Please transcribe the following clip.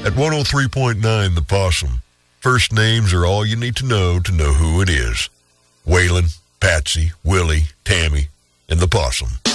At 103.9 The Possum, first names are all you need to know who it is. Waylon, Patsy, Willie, Tammy, and the Possum.